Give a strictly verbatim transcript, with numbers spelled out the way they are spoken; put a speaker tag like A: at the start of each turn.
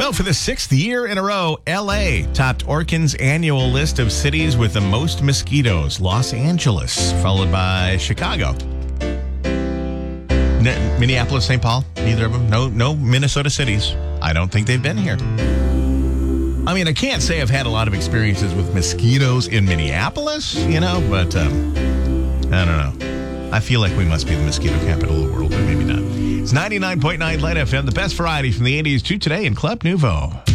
A: Well, for the sixth year in a row, L A topped Orkin's annual list of cities with the most mosquitoes. Los Angeles, followed by Chicago. N- Minneapolis, Saint Paul, neither of them. No, no Minnesota cities. I don't think they've been here. I mean, I can't say I've had a lot of experiences with mosquitoes in Minneapolis, you know, but um, I don't know. I feel like we must be the mosquito capital of the world, but maybe not. It's ninety-nine point nine Light F M, the best variety from the eighties to today in Club Nouveau.